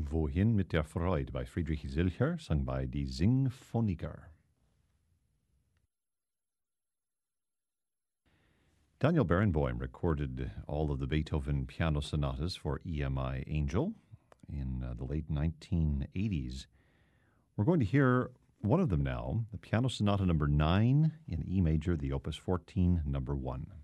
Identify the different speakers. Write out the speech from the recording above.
Speaker 1: Wohin mit der Freude by Friedrich Zilcher, sung by Die Singphoniker. Daniel Barenboim recorded all of the Beethoven piano sonatas for EMI Angel in the late 1980s. We're going to hear one of them now, the Piano Sonata number 9 in E major, the Opus 14, number 1.